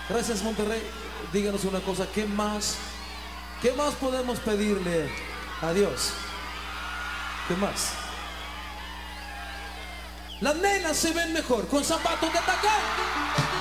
Gracias, Monterrey. Díganos una cosa, qué más podemos pedirle a Dios? ¿Qué más? Las nenas se ven mejor con zapatos de tacón.